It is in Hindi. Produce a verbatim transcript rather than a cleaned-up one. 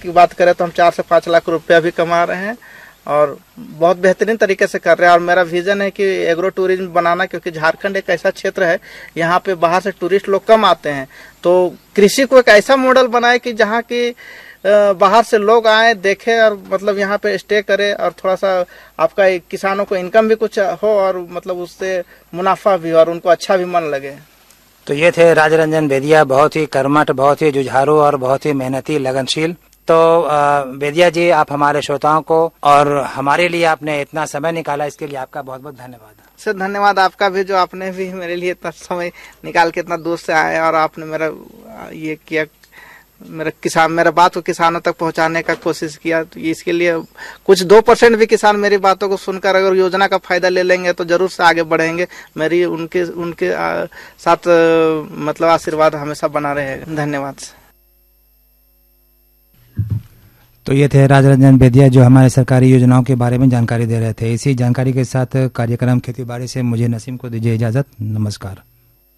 की बात करें तो हम चार से पाँच लाख रुपया भी कमा रहे हैं और बहुत बेहतरीन तरीके से कर रहे हैं। और मेरा विजन है कि एग्रो टूरिज्म बनाना, क्योंकि झारखंड एक ऐसा क्षेत्र है यहाँ पे बाहर से टूरिस्ट लोग कम आते हैं, तो कृषि को एक ऐसा मॉडल बनाए कि जहाँ की बाहर से लोग आए, देखें और मतलब यहाँ पे स्टे करें और थोड़ा सा आपका किसानों को इनकम भी कुछ हो और मतलब उससे मुनाफा भी हो और उनको अच्छा भी मन लगे। तो ये थे राजरंजन बेदिया, बहुत ही कर्मठ, बहुत ही जुझारू और बहुत ही मेहनती, लगनशील। तो बेदिया जी, आप हमारे श्रोताओं को और हमारे लिए आपने इतना समय निकाला, इसके लिए आपका बहुत बहुत धन्यवाद। सर धन्यवाद आपका भी, जो आपने भी मेरे लिए इतना समय निकाल के इतना दूर से आए और आपने मेरा ये किया, मेरा किसान मेरा बात को किसानों तक पहुंचाने का कोशिश किया। तो इसके लिए कुछ दो परसेंट भी किसान मेरी बातों को सुनकर अगर योजना का फायदा ले लेंगे तो जरूर से आगे बढ़ेंगे। मेरी उनके उनके साथ मतलब आशीर्वाद हमेशा बना रहेगा। धन्यवाद। तो ये थे राजरंजन बेदिया, जो हमारे सरकारी योजनाओं के बारे में जानकारी दे रहे थे। इसी जानकारी के साथ कार्यक्रम खेती बाड़ी से मुझे नसीम को दीजिए इजाजत। नमस्कार।